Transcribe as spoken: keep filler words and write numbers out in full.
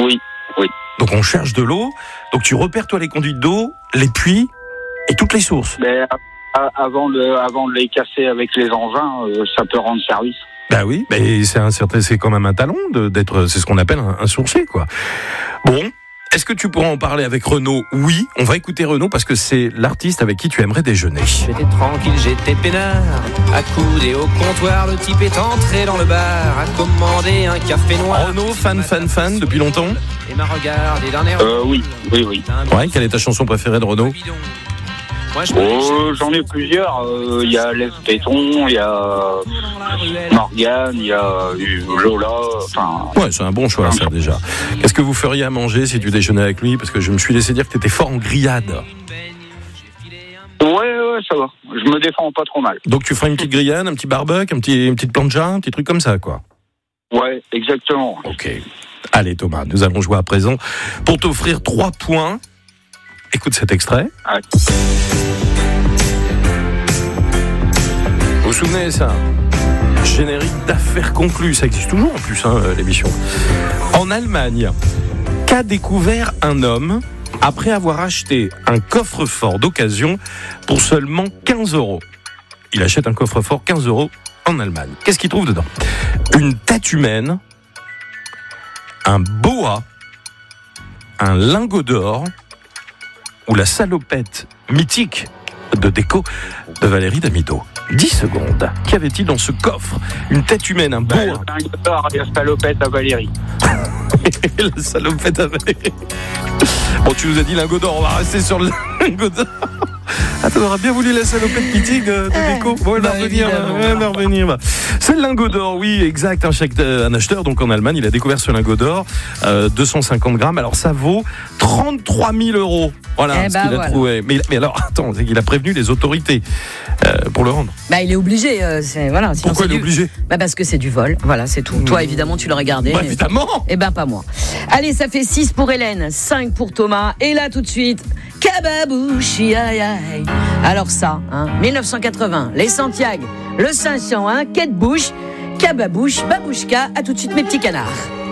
Oui, oui. Donc on cherche de l'eau. Donc tu repères toi les conduites d'eau, les puits et toutes les sources. Mais avant de, avant de les casser avec les engins, euh, ça peut rendre service. Bah oui, mais c'est un certain, c'est quand même un talent de, d'être, c'est ce qu'on appelle un, un sourcier, quoi. Bon, est-ce que tu pourras en parler avec Renaud ? Oui, on va écouter Renaud parce que c'est l'artiste avec qui tu aimerais déjeuner. J'étais tranquille, j'étais peinard, accoudé au comptoir, le type est entré dans le bar, a commandé un café noir. Renaud, fan, fan, fan depuis longtemps ? Et m'a regardé d'un air. Euh, oui, oui, oui. Ouais, quelle est ta chanson préférée de Renaud ? Moi, je Oh, j'en ai plusieurs. Il euh, y a Les Béton, il y a Morgane, il y a Lola. Enfin. Ouais, c'est un bon choix, ça, déjà. Qu'est-ce que vous feriez à manger si tu déjeunais avec lui ? Parce que je me suis laissé dire que t'étais fort en grillade. Ouais, ouais, ça va. Je me défends pas trop mal. Donc tu feras une petite grillade, un petit barbecue, un petit, une petite plancha, un petit truc comme ça, quoi. Ouais, exactement. Ok. Allez, Thomas, nous allons jouer à présent pour t'offrir trois points. Écoute cet extrait. Ouais. Vous vous souvenez ça ? Générique d'affaires conclues, ça existe toujours en plus, hein, l'émission. En Allemagne, qu'a découvert un homme après avoir acheté un coffre-fort d'occasion pour seulement quinze euros ? Il achète un coffre-fort quinze euros en Allemagne. Qu'est-ce qu'il trouve dedans ? Une tête humaine, un boa, un lingot d'or ou la salopette mythique de déco de Valérie Damido. dix secondes. Qu'avait-il dans ce coffre ? Une tête humaine, un boa. Un guitare et la salopette à Valérie. La salopette à Valérie. Bon, tu nous as dit lingot d'or, on va rester sur le lingot d'or. Attends, on aurait bien voulu la salopette mythique de, de déco. Bon, elle va revenir. Elle va revenir. C'est le lingot d'or, oui, exact. Un, chèque, un acheteur, donc en Allemagne, il a découvert ce lingot d'or, euh, deux cent cinquante grammes. Alors, ça vaut trente-trois mille euros. Voilà eh ce bah qu'il a voilà. trouvé. Mais, mais alors, attends, c'est qu'il a prévenu les autorités euh, pour le rendre. Bah, il est obligé. Euh, c'est, voilà, sinon Pourquoi c'est il est du... obligé ? Bah, parce que c'est du vol. Voilà, c'est tout. Mmh. Toi, évidemment, tu l'aurais gardé. Bah, mais... évidemment. Eh ben, pas moi. Allez, ça fait six pour Hélène, cinq pour Thomas. Et là, tout de suite, Kababouchi, aïe aïe. Alors ça, hein, dix-neuf cent quatre-vingts, les Santiago, le cinq cent un, Quai de Bouche, Kababouche, Babouchka. À tout de suite, mes petits canards.